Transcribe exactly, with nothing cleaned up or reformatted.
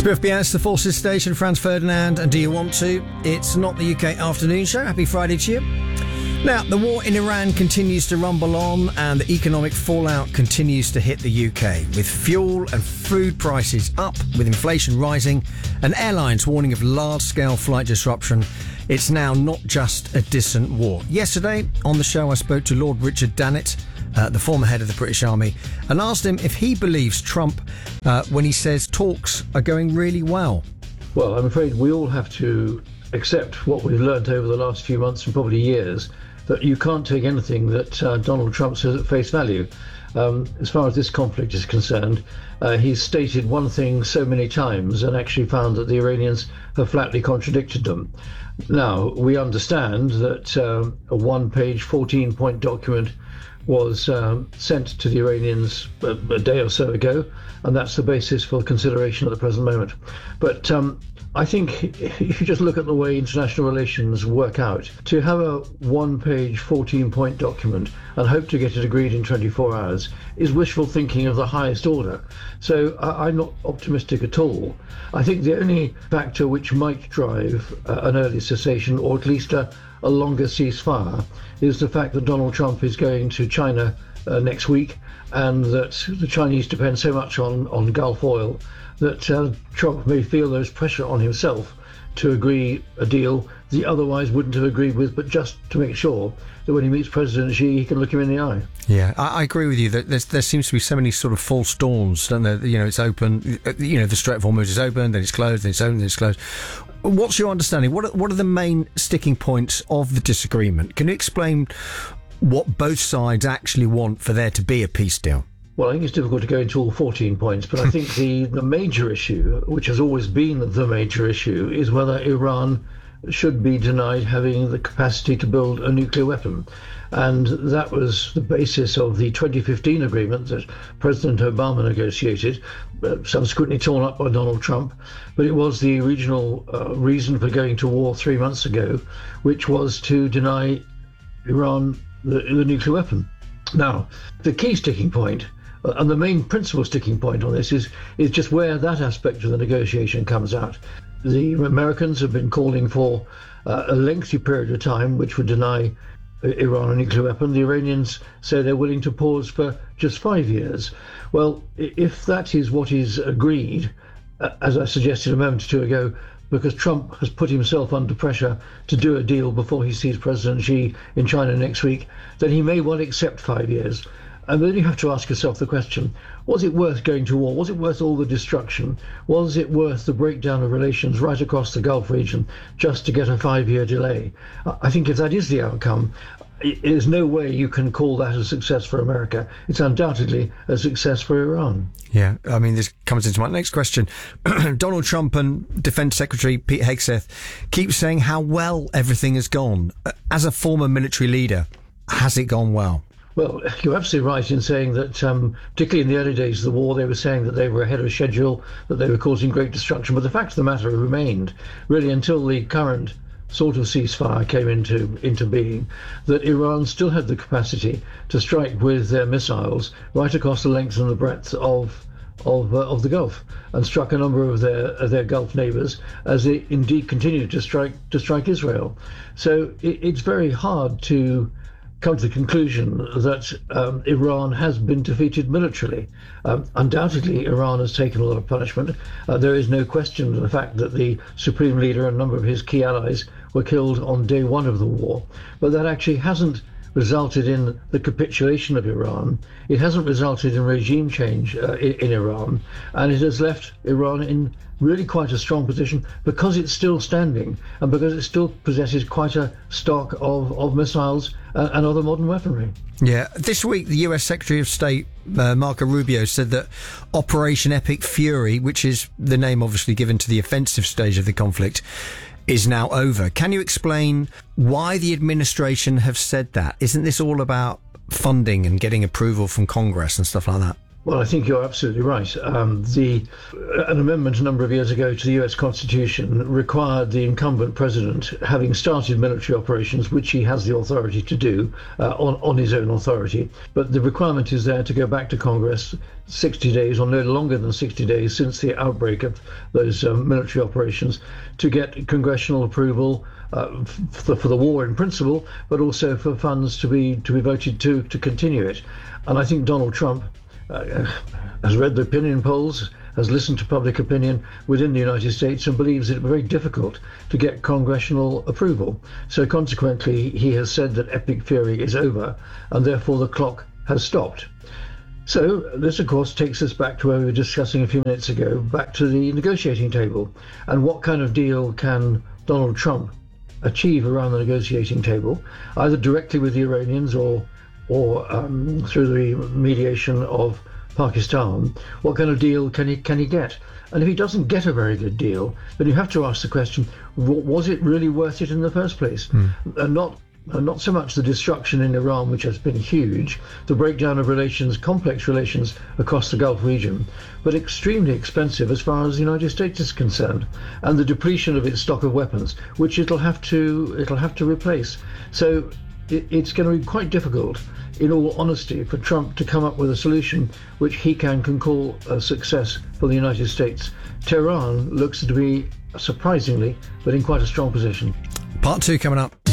Spiff Bias, the Forces Station, Franz Ferdinand, and Do You Want To? It's not the U K afternoon show. Happy Friday to you. Now, the war in Iran continues to rumble on, and the economic fallout continues to hit the U K, with fuel and food prices up, with inflation rising, and airlines warning of large-scale flight disruption. It's now not just a distant war. Yesterday, on the show, I spoke to Lord Richard Dannatt, Uh, the former head of the British Army, and asked him if he believes Trump uh, when he says talks are going really well. Well, I'm afraid we all have to accept what we've learnt over the last few months and probably years, that you can't take anything that uh, Donald Trump says at face value. Um, as far as this conflict is concerned, uh, he's stated one thing so many times and actually found that the Iranians have flatly contradicted them. Now, we understand that uh, a one-page, fourteen-point document was um, sent to the Iranians a, a day or so ago, and that's the basis for consideration at the present moment. But um, I think if you just look at the way international relations work out, to have a one-page, fourteen-point document and hope to get it agreed in twenty-four hours is wishful thinking of the highest order. So I, I'm not optimistic at all. I think the only factor which might drive uh, an early cessation, or at least a, a longer ceasefire, is the fact that Donald Trump is going to China uh, next week, and that the Chinese depend so much on, on Gulf oil that uh, Trump may feel there's pressure on himself to agree a deal that he otherwise wouldn't have agreed with, but just to make sure that when he meets President Xi, he can look him in the eye. Yeah, I, I agree with you that there's, there seems to be so many sort of false dawns, don't there? You know, it's open, you know, the Strait of Hormuz is open, then it's closed, then it's open, then it's closed. What's your understanding? What are, what are the main sticking points of the disagreement? Can you explain what both sides actually want for there to be a peace deal? Well, I think it's difficult to go into all fourteen points, but I think the, the major issue, which has always been the major issue, is whether Iran should be denied having the capacity to build a nuclear weapon. And that was the basis of the twenty fifteen agreement that President Obama negotiated, uh, subsequently torn up by Donald Trump. But it was the original uh, reason for going to war three months ago, which was to deny Iran the, the nuclear weapon. Now, the key sticking point, uh, and the main principal sticking point on this, is, is just where that aspect of the negotiation comes out. The Americans have been calling for uh, a lengthy period of time which would deny Iran a nuclear weapon. The Iranians say they're willing to pause for just five years. Well, if that is what is agreed, uh, as I suggested a moment or two ago, because Trump has put himself under pressure to do a deal before he sees President Xi in China next week, then he may well accept five years. And then you have to ask yourself the question, was it worth going to war? Was it worth all the destruction? Was it worth the breakdown of relations right across the Gulf region just to get a five-year delay? I think if that is the outcome, there's no way you can call that a success for America. It's undoubtedly a success for Iran. Yeah, I mean, this comes into my next question. Donald Trump and Defense Secretary Pete Hegseth keep saying how well everything has gone. As a former military leader, has it gone well? Well, you're absolutely right in saying that, um, particularly in the early days of the war, they were saying that they were ahead of schedule, that they were causing great destruction. But the fact of the matter remained, really, until the current sort of ceasefire came into into being, that Iran still had the capacity to strike with their missiles right across the length and the breadth of of uh, of the Gulf, and struck a number of their of their Gulf neighbours, as they indeed continued to strike to strike Israel. So it, it's very hard to come to the conclusion that um, Iran has been defeated militarily. Um, undoubtedly, Iran has taken a lot of punishment. Uh, there is no question of the fact that the supreme leader and a number of his key allies were killed on day one of the war. But that actually hasn't resulted in the capitulation of Iran. It hasn't resulted in regime change uh, in, in Iran. And it has left Iran in really quite a strong position because it's still standing and because it still possesses quite a stock of, of missiles uh, and other modern weaponry. Yeah. This week, the U S Secretary of State, uh, Marco Rubio, said that Operation Epic Fury, which is the name obviously given to the offensive stage of the conflict, is now over. Can you explain why the administration have said that? Isn't this all about funding and getting approval from Congress and stuff like that? Well, I think you're absolutely right. Um, the an amendment a number of years ago to the U S Constitution required the incumbent president, having started military operations, which he has the authority to do uh, on, on his own authority, but the requirement is there to go back to Congress sixty days or no longer than sixty days since the outbreak of those um, military operations to get congressional approval uh, for, the, for the war in principle, but also for funds to be to be voted to to continue it. And I think Donald Trump Uh, has read the opinion polls, has listened to public opinion within the United States and believes it very difficult to get congressional approval. So consequently, he has said that epic fury is over and therefore the clock has stopped. So this, of course, takes us back to where we were discussing a few minutes ago, back to the negotiating table. And what kind of deal can Donald Trump achieve around the negotiating table, either directly with the Iranians or or um, through the mediation of Pakistan? What kind of deal can he can he get? And if he doesn't get a very good deal, then you have to ask the question: was it really worth it in the first place? Mm. And not and not so much the destruction in Iran, which has been huge, the breakdown of relations, complex relations across the Gulf region, but extremely expensive as far as the United States is concerned, and the depletion of its stock of weapons, which it'll have to it'll have to replace. So it's going to be quite difficult, in all honesty, for Trump to come up with a solution which he can, can call a success for the United States. Tehran looks to be, surprisingly, but in quite a strong position. Part two coming up.